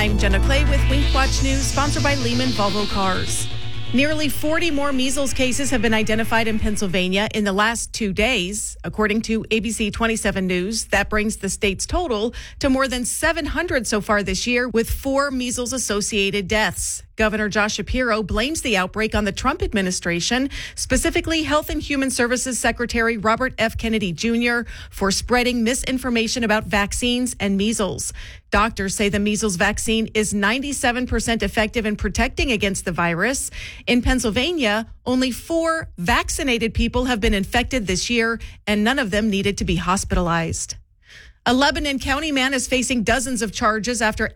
I'm Jenna Clay with Wink Watch News, sponsored by Lehman Volvo Cars. Nearly 40 more measles cases have been identified in Pennsylvania in the last 2 days. According to ABC 27 News, that brings the state's total to more than 700 so far this year, with 4 measles-associated deaths. Governor Josh Shapiro blames the outbreak on the Trump administration, specifically Health and Human Services Secretary Robert F. Kennedy Jr., for spreading misinformation about vaccines and measles. Doctors say the measles vaccine is 97% effective in protecting against the virus. In Pennsylvania, only 4 vaccinated people have been infected this year, and none of them needed to be hospitalized. A Lebanon County man is facing dozens of charges after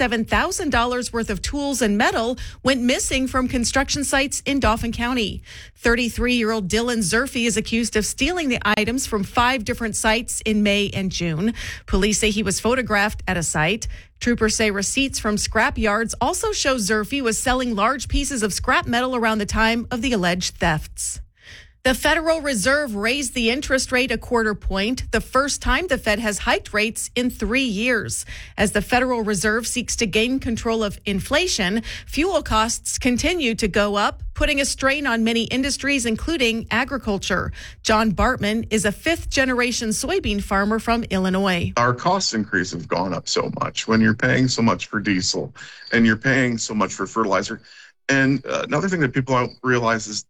$87,000 worth of tools and metal went missing from construction sites in Dauphin County. 33-year-old Dylan Zerfy is accused of stealing the items from 5 different sites in May and June. Police say he was photographed at a site. Troopers say receipts from scrap yards also show Zerfy was selling large pieces of scrap metal around the time of the alleged thefts. The Federal Reserve raised the interest rate a quarter point, the first time the Fed has hiked rates in 3 years. As the Federal Reserve seeks to gain control of inflation, fuel costs continue to go up, putting a strain on many industries, including agriculture. John Bartman is a 5th-generation soybean farmer from Illinois. Our cost increase have gone up so much when you're paying so much for diesel and you're paying so much for fertilizer. And another thing that people don't realize is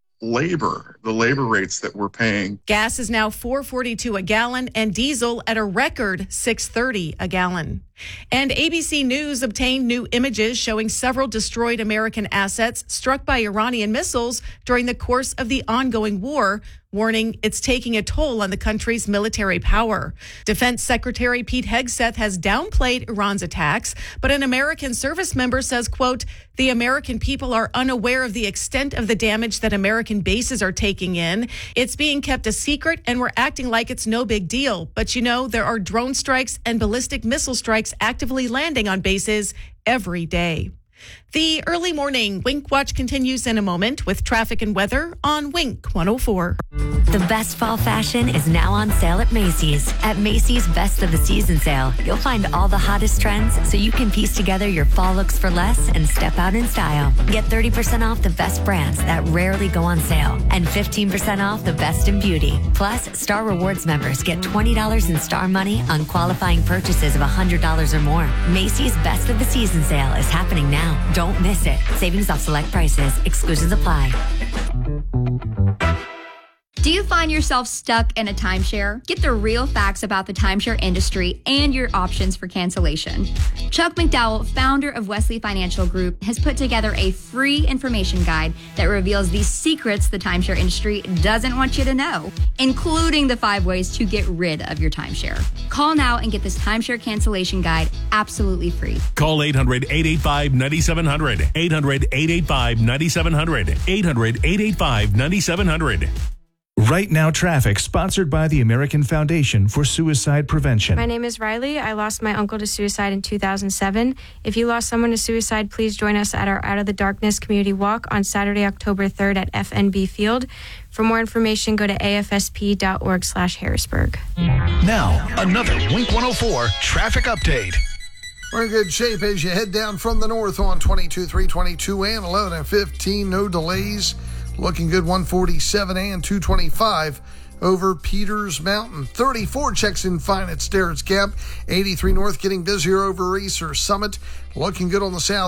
the labor rates that we're paying. Gas is now $4.42 a gallon and diesel at a record $6.30 a gallon. And ABC News obtained new images showing several destroyed American assets struck by Iranian missiles during the course of the ongoing war, warning it's taking a toll on the country's military power. Defense Secretary Pete Hegseth has downplayed Iran's attacks, but an American service member says, quote, "The American people are unaware of the extent of the damage that American bases are taking in. It's being kept a secret and we're acting like it's no big deal. But you know, there are drone strikes and ballistic missile strikes actively landing on bases every day." The early morning Wink Watch continues in a moment with traffic and weather on Wink 104. The best fall fashion is now on sale at Macy's. At Macy's Best of the Season sale, you'll find all the hottest trends so you can piece together your fall looks for less and step out in style. Get 30% off the best brands that rarely go on sale and 15% off the best in beauty. Plus, Star Rewards members get $20 in Star money on qualifying purchases of $100 or more. Macy's Best of the Season sale is happening now. Don't miss it. Savings off select prices. Exclusions apply. Do you find yourself stuck in a timeshare? Get the real facts about the timeshare industry and your options for cancellation. Chuck McDowell, founder of Wesley Financial Group, has put together a free information guide that reveals the secrets the timeshare industry doesn't want you to know, including the 5 ways to get rid of your timeshare. Call now and get this timeshare cancellation guide absolutely free. Call 800-885-9700. 800-885-9700. 800-885-9700. Right Now Traffic, sponsored by the American Foundation for Suicide Prevention. My name is Riley. I lost my uncle to suicide in 2007. If you lost someone to suicide, please join us at our Out of the Darkness Community Walk on Saturday, October 3rd at FNB Field. For more information, go to afsp.org/Harrisburg. Now, another Wink 104 traffic update. We're in good shape as you head down from the north on 22, 322 and 11 and 15. No delays. Looking good 147 and 225 over Peters Mountain. 34 checks in fine at Starrett's Gap. 83 north getting busier over Reeser Summit. Looking good on the south.